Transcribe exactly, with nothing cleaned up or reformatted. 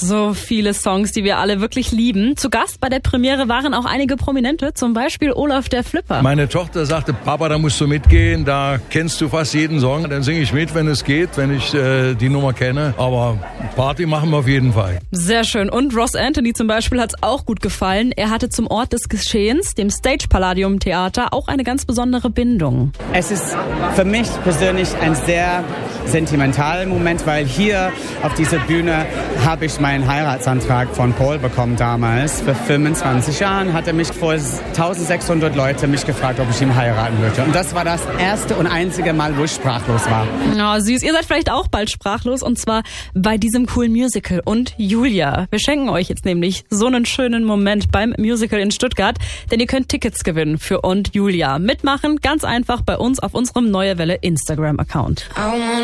So viele Songs, die wir alle wirklich lieben. Zu Gast bei der Premiere waren auch einige Prominente, zum Beispiel Olaf der Flipper. Meine Tochter sagte, Papa, da musst du mitgehen, da kennst du fast jeden Song. Dann singe ich mit, wenn es geht, wenn ich äh, die Nummer kenne. Aber Party machen wir auf jeden Fall. Sehr schön. Und Ross Anthony zum Beispiel hat es auch gut gefallen. Er hatte zum Ort des Geschehens, dem Stage Palladium Theater, auch eine ganz besondere Bindung. Es ist für mich persönlich ein sehr sentimentaler Moment, weil hier auf dieser Bühne habe ich meinen Heiratsantrag von Paul bekommen damals. Vor fünfundzwanzig Jahren hat er mich vor eintausendsechshundert Leute mich gefragt, ob ich ihn heiraten würde. Und das war das erste und einzige Mal, wo ich sprachlos war. Ja, süß. Ihr seid vielleicht auch bald sprachlos, und zwar bei diesem coolen Musical. Und Julia, wir schenken euch jetzt nämlich so einen schönen Moment beim Musical in Stuttgart, denn ihr könnt Tickets gewinnen für Und Julia. Mitmachen, ganz einfach bei uns auf unserem Neue Welle Instagram-Account.